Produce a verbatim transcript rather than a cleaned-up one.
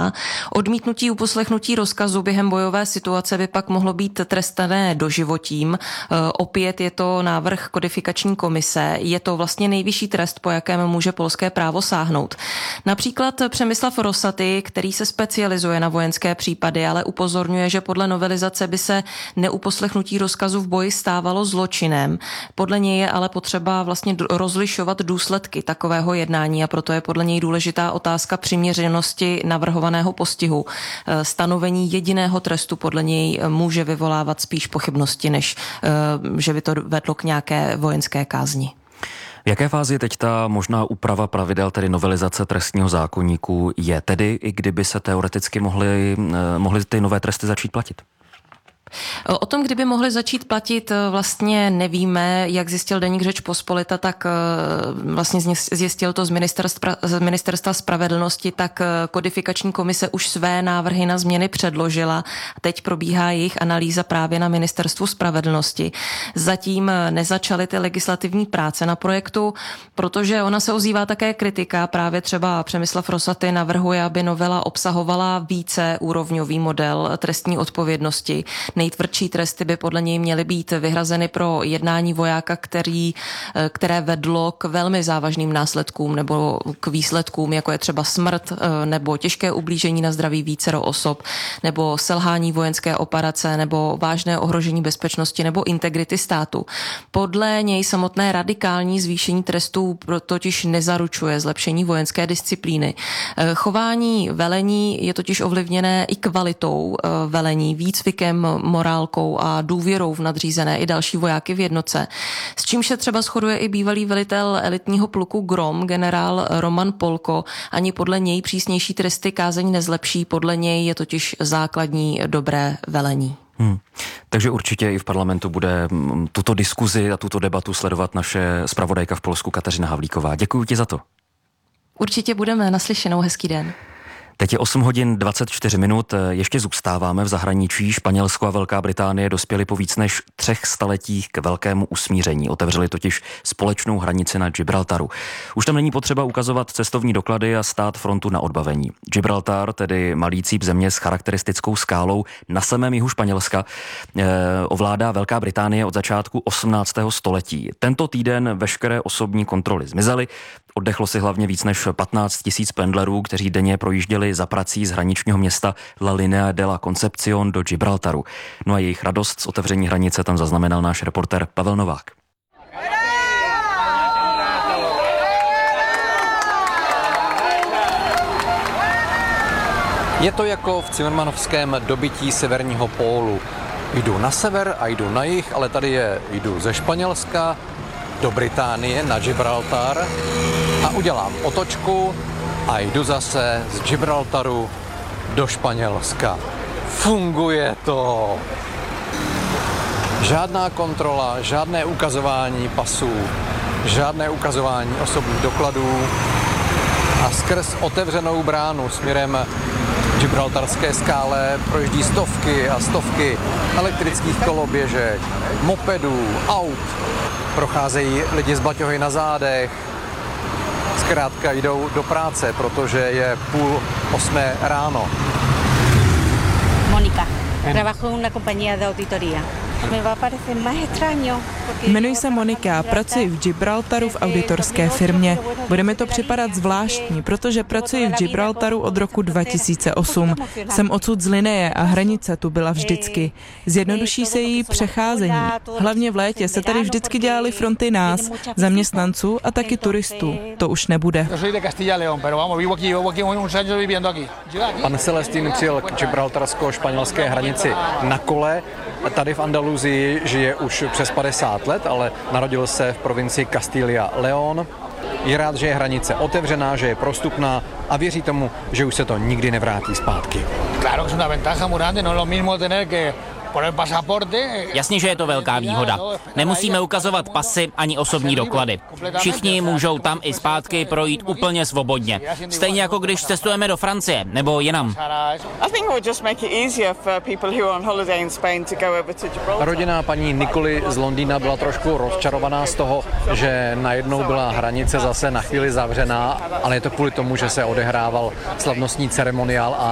netrestá. Odmítnutí uposlechnutí rozkazu během bojové situace by pak mohlo být trestané doživotím. Opět je to návrh kodifikační komise. Je to vlastně nejvyšší trest, po jakém může polské právo sáhnout. Například Přemysław Rosaty, který se specializuje na vojenské případy, ale upozorňuje, že podle novelizace by se neuposlechnutí rozkazu v boji stávalo zločinem. Podle něj je ale potřeba vlastně rozlišovat důsledky takového jednání a proto je podle něj důležitá otázka přiměřenosti navrhovaného postihu. Stanovení jediného trestu podle něj může vyvolávat spíš pochybnosti, než že by to vedlo k nějaké vojenské kázni. V jaké fázi teď ta možná úprava pravidel, tedy novelizace trestního zákoníku je? Tedy i kdyby se teoreticky mohly, mohly ty nové tresty začít platit? O tom, kdyby mohly začít platit, vlastně nevíme. Jak zjistil deník Řeč Pospolita, tak vlastně zjistil to z ministerstva, z ministerstva spravedlnosti, tak kodifikační komise už své návrhy na změny předložila. Teď probíhá jejich analýza právě na ministerstvu spravedlnosti. Zatím nezačaly ty legislativní práce na projektu, protože ona se ozývá také kritika. Právě třeba Přemysław Rosaty navrhuje, aby novela obsahovala více úrovňový model trestní odpovědnosti. Nejtvrdší tresty by podle něj měly být vyhrazeny pro jednání vojáka, který, které vedlo k velmi závažným následkům nebo k výsledkům, jako je třeba smrt nebo těžké ublížení na zdraví vícero osob, nebo selhání vojenské operace, nebo vážné ohrožení bezpečnosti nebo integrity státu. Podle něj samotné radikální zvýšení trestů totiž nezaručuje zlepšení vojenské disciplíny. Chování velení je totiž ovlivněné i kvalitou velení, výcvikem, morálkou a důvěrou v nadřízené i další vojáky v jednotce. S čímž se třeba shoduje i bývalý velitel elitního pluku Grom, generál Roman Polko. Ani podle něj přísnější tresty kázeň nezlepší, podle něj je totiž základní dobré velení. Hmm. Takže určitě i v parlamentu bude tuto diskuzi a tuto debatu sledovat naše zpravodajka v Polsku Kateřina Havlíková. Děkuji ti za to. Určitě budeme, naslyšenou, hezký den. Teď je osm hodin dvacet čtyři minut, ještě zůstáváme v zahraničí. Španělsko a Velká Británie dospěly po víc než třech staletích k velkému usmíření. Otevřeli totiž společnou hranici na Gibraltaru. Už tam není potřeba ukazovat cestovní doklady a stát frontu na odbavení. Gibraltar, tedy malý cíp země s charakteristickou skálou na samém jihu Španělska, eh, ovládá Velká Británie od začátku osmnáctého století. Tento týden veškeré osobní kontroly zmizely. Oddechlo si hlavně víc než patnáct tisíc pendlerů, kteří denně projížděli za prací z hraničního města La Linea de la Concepción do Gibraltaru. No a jejich radost z otevření hranice tam zaznamenal náš reportér Pavel Novák. Je to jako v Cimrmanovském dobytí severního pólu. Jdu na sever a jdu na jih, ale tady je jdu ze Španělska do Británie na Gibraltar a udělám otočku a jdu zase z Gibraltaru do Španělska. Funguje to! Žádná kontrola, žádné ukazování pasů, žádné ukazování osobních dokladů a skrz otevřenou bránu směrem Gibraltarské skále projíždí stovky a stovky elektrických koloběžek, mopedů, aut. Procházejí lidi s baťohy na zádech, zkrátka jdou do práce, protože je půl osmé ráno. Mónica, trabajo en una compañía de auditoría. Jmenuji se Monika, pracuji v Gibraltaru v auditorské firmě. Bude mi to připadat zvláštní, protože pracuji v Gibraltaru od roku dva tisíce osm. Jsem odsud z Lineje a hranice tu byla vždycky. Zjednoduší se její přecházení. Hlavně v létě se tady vždycky dělaly fronty nás, zaměstnanců a taky turistů. To už nebude. Pan Celestín přijel k gibraltarsko-španělské hranici na kole. Tady v Andaluzii žije už přes padesát let, ale narodil se v provincii Castilla León. Je rád, že je hranice otevřená, že je prostupná a věří tomu, že už se to nikdy nevrátí zpátky. Claro que es una ventaja muy grande, no es lo mismo tener que Jasně, že je to velká výhoda. Nemusíme ukazovat pasy ani osobní doklady. Všichni můžou tam i zpátky projít úplně svobodně. Stejně jako když cestujeme do Francie nebo jinam. Rodina paní Nikoli z Londýna byla trošku rozčarovaná z toho, že najednou byla hranice zase na chvíli zavřená, ale je to kvůli tomu, že se odehrával slavnostní ceremoniál a